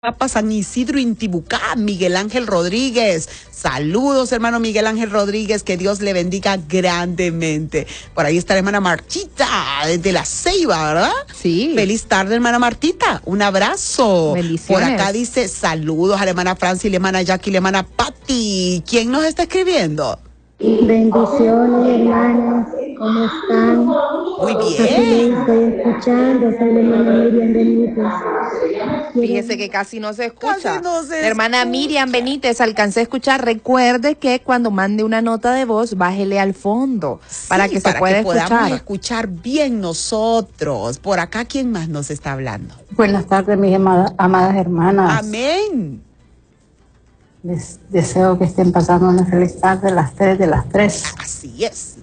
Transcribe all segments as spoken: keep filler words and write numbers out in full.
Papa San Isidro Intibucá, Miguel Ángel Rodríguez. Saludos, hermano Miguel Ángel Rodríguez, que Dios le bendiga grandemente. Por ahí está la hermana Martita, desde La Ceiba, ¿verdad? Sí. Feliz tarde, hermana Martita. Un abrazo. Bendiciones. Por acá dice saludos a la hermana Francis, la hermana Jackie, la hermana Patti. ¿Quién nos está escribiendo? Bendiciones, hermanas, ¿cómo están? Muy Aquí bien. les estoy escuchando, soy la hermana Miriam Benítez. Fíjese que casi no se escucha. Casi no se La hermana escucha. Miriam Benítez, alcancé a escuchar. Recuerde que cuando mande una nota de voz, bájele al fondo para Sí, que se para pueda que podamos escuchar. escuchar bien nosotros. Por acá, ¿quién más nos está hablando? Buenas tardes, mis amada- amadas hermanas. Amén. Les deseo que estén pasando una feliz tarde, las tres de las tres. Así es.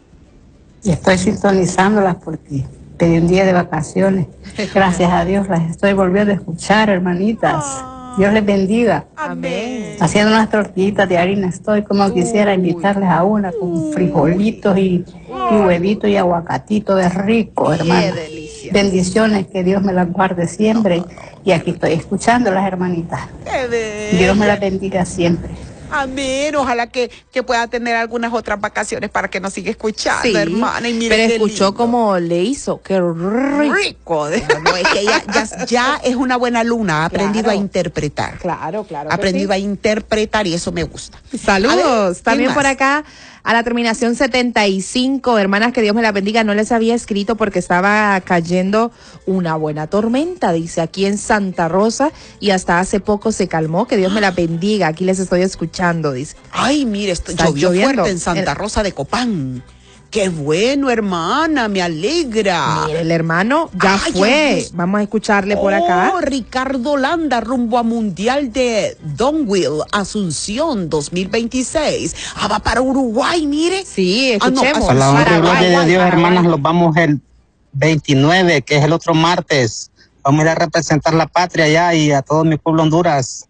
Y estoy sintonizándolas porque pedí un día de vacaciones. Gracias a Dios las estoy volviendo a escuchar, hermanitas. Dios les bendiga. Amén. Haciendo unas tortillitas de harina estoy, como quisiera invitarles a una con frijolitos y, y huevitos y aguacatito de rico, Qué hermanas. delicia. Bendiciones, que Dios me las guarde siempre. Y aquí estoy escuchando las hermanitas. Qué bello. Dios me las bendiga siempre. Amén. Ojalá que, que pueda tener algunas otras vacaciones para que nos siga escuchando, Sí, hermana. Y mire pero qué escuchó lindo. como le hizo. Qué rico. rico. No, no, es que ella ya, ya es una buena alumna, ha aprendido Claro. a interpretar. Claro, claro. Ha que aprendido sí. a interpretar y eso me gusta. A Saludos. ver, ¿quién También más? por acá a la terminación setenta y cinco, hermanas, que Dios me la bendiga. No les había escrito porque estaba cayendo una buena tormenta, dice, aquí en Santa Rosa, y hasta hace poco se calmó. Que Dios me la bendiga. Aquí les estoy escuchando, dice. Ay, mire, esto, Está llovió lloviendo. fuerte en Santa El- Rosa de Copán. Qué bueno, hermana, me alegra. Mire, el hermano ya Ay, fue. ya Vamos a escucharle por Oh, acá. Ricardo Landa, rumbo a Mundial de Donville, Asunción dos mil veintiséis. Ah, va para Uruguay, mire. Sí, Ah, no, escuchemos. Para A la honra y Paraguay, gloria de Dios, Paraguay. hermanas, los vamos el veintinueve, que es el otro martes. Vamos a ir a representar la patria allá y a todo mi pueblo Honduras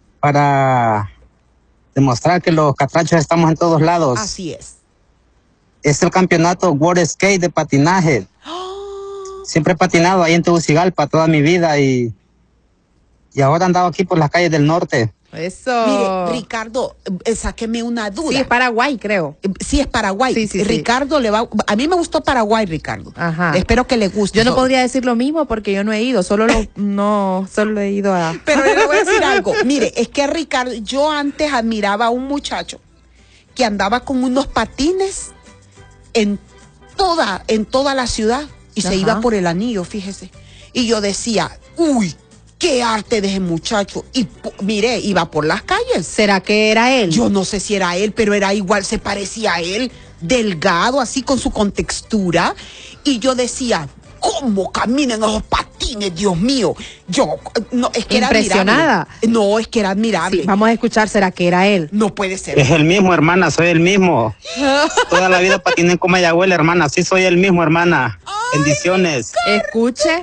para demostrar que los catrachos estamos en todos lados. Así es. Es el campeonato World Skate de patinaje. Siempre he patinado ahí en Tegucigalpa toda mi vida y, y ahora andaba aquí por las calles del norte. Eso. Mire, Ricardo, eh, sáqueme una duda. Sí, es Paraguay, creo. Eh, Sí, es Paraguay. Sí, sí, sí. Ricardo le va. A mí me gustó Paraguay, Ricardo. Ajá. Espero que le guste. Yo no So- podría decir lo mismo porque yo no he ido, solo lo, no, solo he ido a... Pero le voy a decir algo. Mire, es que Ricardo, yo antes admiraba a un muchacho que andaba con unos patines en toda, en toda la ciudad y Ajá. se iba por el anillo, fíjese. Y yo decía, uy, qué arte de ese muchacho. Y po- mire, iba por las calles. ¿Será que era él? Yo no sé si era él, pero era igual, se parecía a él, delgado, así con su contextura. Y yo decía, ¿cómo caminan esos patines, Dios mío? Yo, no, es que era Impresionada. admirable. No, es que era admirable. Sí, vamos a escuchar, ¿será que era él? No puede ser. Es el mismo, hermana, soy el mismo. Toda la vida patiné en Comayagüela, hermana, sí soy el mismo, hermana. Bendiciones. Escuche.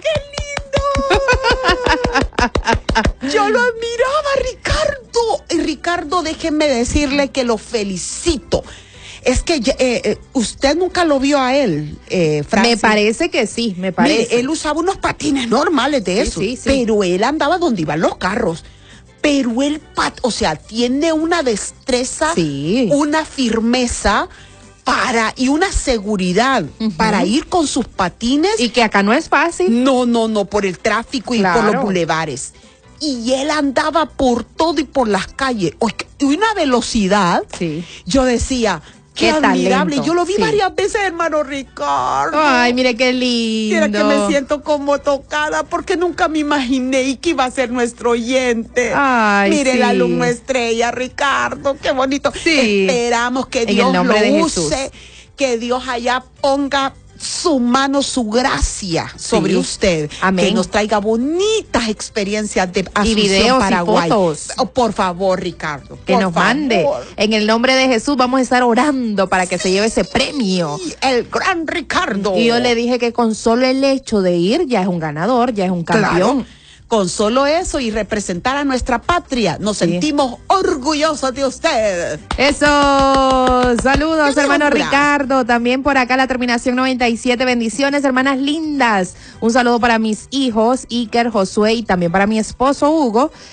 Yo lo admiraba, Ricardo. Y Ricardo, déjenme decirle que lo felicito. Es que ya, eh, eh, usted nunca lo vio a él, eh, Francis. Me parece que sí, me parece. Mire, él usaba unos patines normales de Sí, eso, sí, sí. pero él andaba donde iban los carros. Pero él, pat, o sea, tiene una destreza, Sí. una firmeza para y una seguridad Ujú. para ir con sus patines. Y que acá no es fácil. No, no, no, por el tráfico y por Claro. los bulevares. Y él andaba por todo y por las calles. Oye, y una velocidad. Sí. Yo decía, qué, Qué admirable. talento, Yo lo vi sí. varias veces, hermano Ricardo. Ay, mire qué lindo. Mira que me siento como tocada porque nunca me imaginé que iba a ser nuestro oyente. Ay, Mire sí. el alumno estrella, Ricardo, qué bonito. Sí. Esperamos que En el Dios nombre lo de use, Jesús. que Dios allá ponga su mano, su gracia sobre Sí. usted. Amén. Que nos traiga bonitas experiencias de Asunción, videos y Paraguay. fotos. Oh, por favor, Ricardo. Que por nos mande. favor. En el nombre de Jesús vamos a estar orando para que se lleve ese premio. Y el gran Ricardo. Y yo le dije que con solo el hecho de ir ya es un ganador, ya es un campeón. Claro. con solo eso y representar a nuestra patria, nos Sí. sentimos orgullosos de usted. Eso, saludos, ¡Qué hermano locura! Ricardo, también por acá la terminación noventa y siete, bendiciones, hermanas lindas. Un saludo para mis hijos, Iker, Josué, y también para mi esposo Hugo.